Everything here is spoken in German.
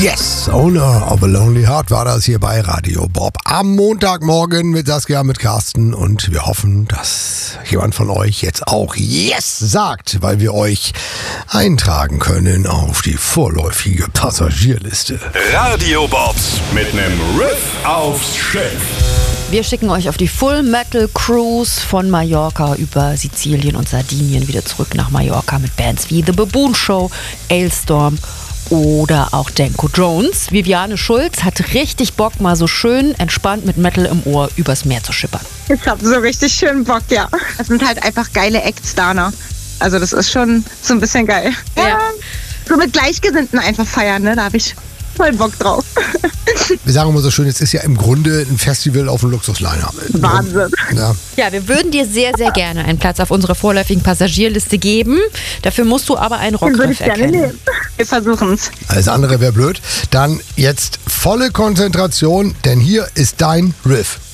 Yes, Owner of a Lonely Heart war das hier bei Radio Bob. Am Montagmorgen mit Saskia, mit Carsten und wir hoffen, dass jemand von euch jetzt auch Yes sagt, weil wir euch eintragen können auf die vorläufige Passagierliste. Radio Bobs mit einem Riff aufs Schiff. Wir schicken euch auf die Full Metal Cruise von Mallorca über Sizilien und Sardinien wieder zurück nach Mallorca mit Bands wie The Baboon Show, Ailstorm oder auch Danko Jones. Viviane Schulz hat richtig Bock, mal so schön entspannt mit Metal im Ohr übers Meer zu schippern. Ich hab so richtig schön Bock, ja. Das sind halt einfach geile Acts da, ne? Also das ist schon so ein bisschen geil. Ja. So mit Gleichgesinnten einfach feiern, ne? Da hab ich voll Bock drauf. Wir sagen immer so schön, es ist ja im Grunde ein Festival auf dem Luxusliner. Wahnsinn. Ja, wir würden dir sehr, sehr gerne einen Platz auf unserer vorläufigen Passagierliste geben. Dafür musst du aber einen Rockriff erkennen. Wir versuchen's. Alles andere wäre blöd. Dann jetzt volle Konzentration, denn hier ist dein Riff.